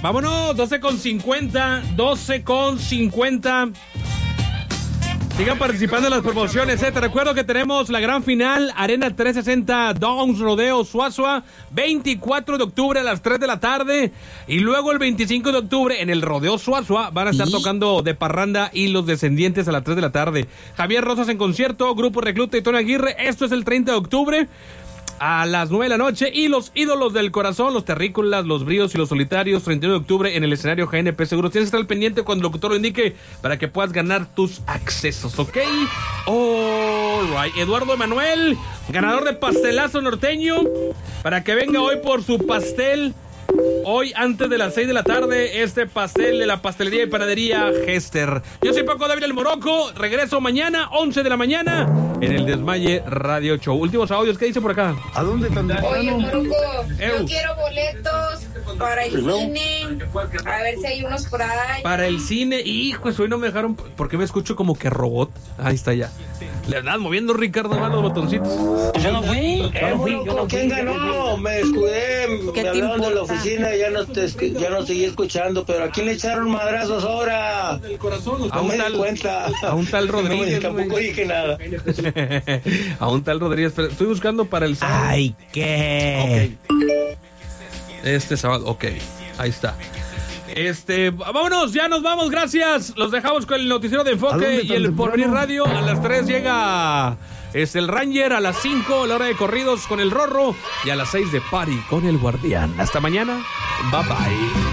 Vámonos, 12:50. Sigan participando en las promociones, Te recuerdo que tenemos la gran final, Arena 360 Downs Rodeo Suazua, 24 de octubre a las 3 de la tarde. Y luego el 25 de octubre en el Rodeo Suazua van a estar tocando De Parranda y Los Descendientes a las 3 de la tarde. Javier Rosas en concierto, Grupo Recluta y Tony Aguirre. Esto es el 30 de octubre. A las 9 de la noche. Y los ídolos del corazón, los Terrícolas, los Bríos y los Solitarios, 31 de octubre en el escenario GNP Seguros. Tienes que estar al pendiente cuando el locutor lo indique para que puedas ganar tus accesos, ¿ok? All right. Eduardo Emanuel, ganador de Pastelazo Norteño, para que venga hoy por su pastel. Hoy antes de las 6 de la tarde, este pastel de la pastelería y panadería Gester. Yo soy Paco Dávila el Morocco. Regreso mañana, 11 de la mañana, en el Desmaye Radio Show. Últimos audios, ¿qué dice por acá? ¿A dónde tan Oye, Morocco, yo quiero boletos para el cine. A ver si hay unos por ahí. Para el cine, hijo, hoy no me dejaron. ¿Por qué me escucho como que robot? Ahí está ya. Le andas moviendo, Ricardo, los botoncitos. Yo no fui. ¿Quién ganó? Me descuidé, me hablaron de la oficina y ya no seguí escuchando, pero ¿a quién le echaron madrazos ahora? No me di cuenta. A un tal Rodríguez. Tampoco dije nada. A un tal Rodríguez. Pero estoy buscando para el sábado. Ay, ¿qué? Okay. Este sábado, ok. Ahí está. Vámonos, ya nos vamos, gracias. Los dejamos con el noticiero de Enfoque y el Porvenir Radio. A las 3 llega el Ranger, a las 5 la hora de corridos con el Rorro y a las 6 de Party con el Guardián. Hasta mañana, bye bye.